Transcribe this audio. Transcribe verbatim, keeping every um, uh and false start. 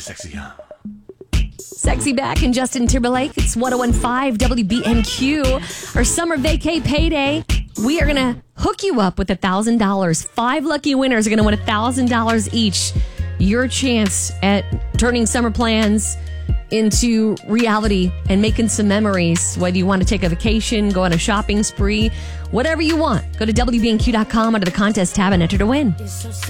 Sexy, huh? Sexy Back and Justin Timberlake. It's one oh one point five W B N Q. Our summer vacay payday. We are going to hook you up with one thousand dollars. Five lucky winners are going to win one thousand dollars each. Your chance at turning summer plans into reality and making some memories. Whether you want to take a vacation, go on a shopping spree, whatever you want. Go to W B N Q dot com under the contest tab and enter to win.